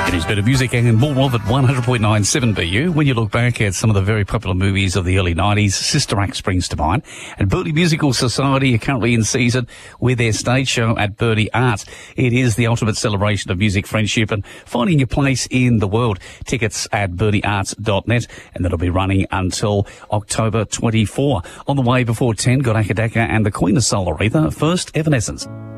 It is better music and more of it, 100.97 BU. When you look back at some of the very popular movies of the early 90s, Sister Act springs to mind. And Burleigh Musical Society are currently in season with their stage show at Burleigh Arts. It is the ultimate celebration of music, friendship and finding your place in the world. Tickets at burleigharts.net, and that'll be running until October 24. On the way before 10, got Akadaka and the Queen of Soul Aretha. First, Evanescence.